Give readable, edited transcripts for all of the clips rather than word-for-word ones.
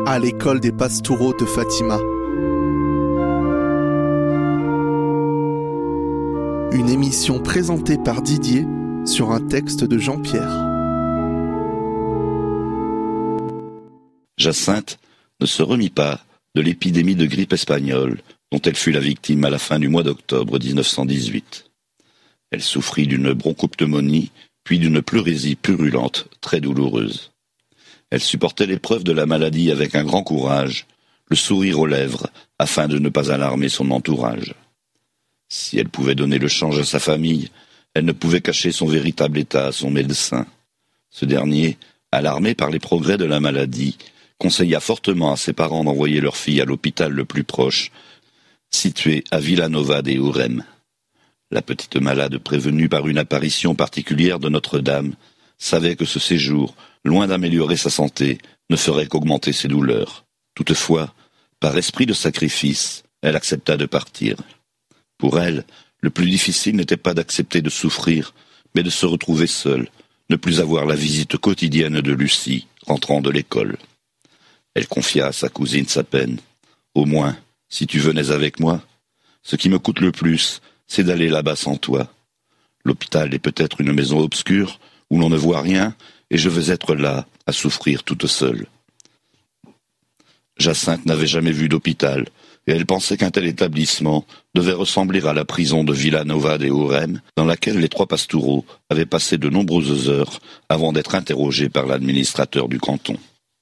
à l'école des Pastoureaux de Fatima. Une émission présentée par Didier sur un texte de Jean-Pierre. Jacinthe ne se remit pas de l'épidémie de grippe espagnole dont elle fut la victime à la fin du mois d'octobre 1918. Elle souffrit d'une bronchopneumonie, puis d'une pleurésie purulente très douloureuse. Elle supportait l'épreuve de la maladie avec un grand courage, le sourire aux lèvres, afin de ne pas alarmer son entourage. Si elle pouvait donner le change à sa famille, elle ne pouvait cacher son véritable état à son médecin. Ce dernier, alarmé par les progrès de la maladie, conseilla fortement à ses parents d'envoyer leur fille à l'hôpital le plus proche, situé à Vilanova de Urem. La petite malade, prévenue par une apparition particulière de Notre-Dame, savait que ce séjour, loin d'améliorer sa santé, ne ferait qu'augmenter ses douleurs. Toutefois, par esprit de sacrifice, elle accepta de partir. Pour elle, le plus difficile n'était pas d'accepter de souffrir, mais de se retrouver seule, ne plus avoir la visite quotidienne de Lucie, rentrant de l'école. Elle confia à sa cousine sa peine. « Au moins, si tu venais avec moi, ce qui me coûte le plus, c'est d'aller là-bas sans toi. L'hôpital est peut-être une maison obscure, où l'on ne voit rien, et je veux être là, à souffrir toute seule. » Jacinthe n'avait jamais vu d'hôpital, et elle pensait qu'un tel établissement devait ressembler à la prison de Vilanova de Urem, dans laquelle les trois Pastoureaux avaient passé de nombreuses heures avant d'être interrogés par l'administrateur du canton.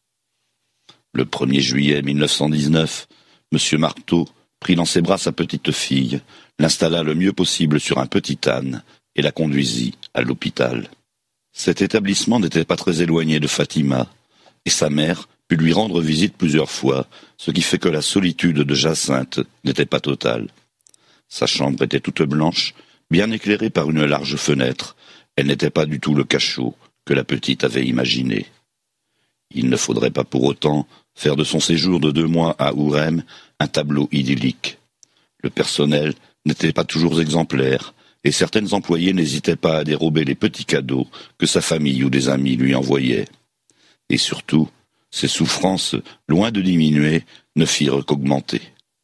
Le 1er juillet 1919, M. Marteau prit dans ses bras sa petite fille, l'installa le mieux possible sur un petit âne et la conduisit à l'hôpital. Cet établissement n'était pas très éloigné de Fatima, et sa mère put lui rendre visite plusieurs fois, ce qui fait que la solitude de Jacinthe n'était pas totale. Sa chambre était toute blanche, bien éclairée par une large fenêtre. Elle n'était pas du tout le cachot que la petite avait imaginé. Il ne faudrait pas pour autant faire de son séjour de 2 mois à Urem un tableau idyllique. Le personnel n'était pas toujours exemplaire, et certaines employées n'hésitaient pas à dérober les petits cadeaux que sa famille ou des amis lui envoyaient. Et surtout, ses souffrances, loin de diminuer, ne firent qu'augmenter.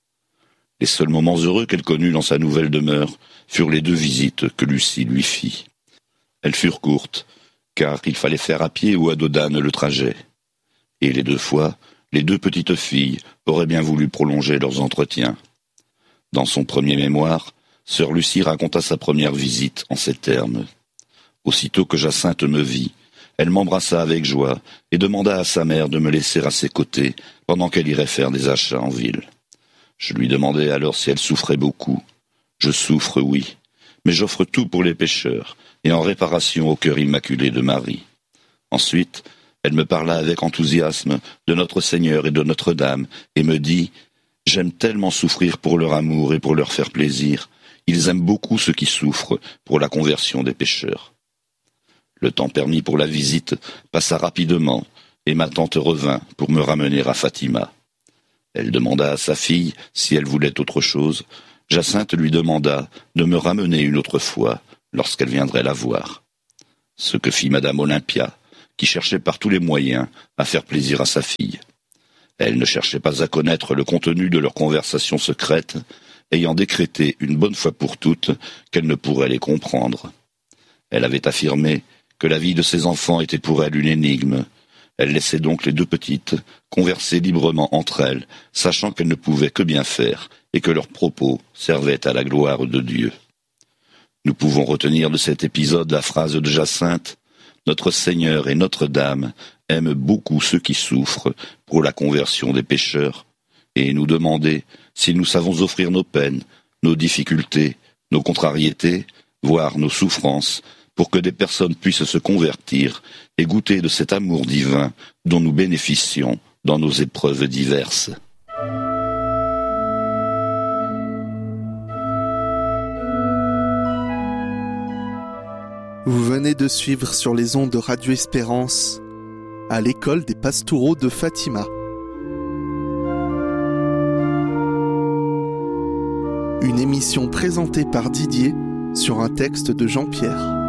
Les seuls moments heureux qu'elle connut dans sa nouvelle demeure furent les 2 visites que Lucie lui fit. Elles furent courtes, car il fallait faire à pied ou à dos d'âne le trajet. Et les 2 fois, les 2 petites filles auraient bien voulu prolonger leurs entretiens. Dans son premier mémoire, sœur Lucie raconta sa première visite en ces termes. « Aussitôt que Jacinthe me vit, elle m'embrassa avec joie et demanda à sa mère de me laisser à ses côtés pendant qu'elle irait faire des achats en ville. Je lui demandai alors si elle souffrait beaucoup. Je souffre, oui, mais j'offre tout pour les pécheurs et en réparation au cœur immaculé de Marie. Ensuite, elle me parla avec enthousiasme de notre Seigneur et de Notre-Dame et me dit « J'aime tellement souffrir pour leur amour et pour leur faire plaisir. Ils aiment beaucoup ceux qui souffrent pour la conversion des pécheurs. » Le temps permis pour la visite passa rapidement et ma tante revint pour me ramener à Fatima. Elle demanda à sa fille si elle voulait autre chose. Jacinthe lui demanda de me ramener une autre fois lorsqu'elle viendrait la voir. Ce que fit Madame Olympia, qui cherchait par tous les moyens à faire plaisir à sa fille. Elle ne cherchait pas à connaître le contenu de leur conversation secrète, ayant décrété une bonne fois pour toutes qu'elle ne pourrait les comprendre. Elle avait affirmé que la vie de ses enfants était pour elle une énigme. Elle laissait donc les 2 petites converser librement entre elles, sachant qu'elles ne pouvaient que bien faire et que leurs propos servaient à la gloire de Dieu. Nous pouvons retenir de cet épisode la phrase de Jacinthe « Notre Seigneur et Notre-Dame aiment beaucoup ceux qui souffrent pour la conversion des pécheurs » et nous demander si nous savons offrir nos peines, nos difficultés, nos contrariétés, voire nos souffrances, pour que des personnes puissent se convertir et goûter de cet amour divin dont nous bénéficions dans nos épreuves diverses. Vous venez de suivre sur les ondes de Radio Espérance à l'école des Pastoureaux de Fatima. Une émission présentée par Didier sur un texte de Jean-Pierre.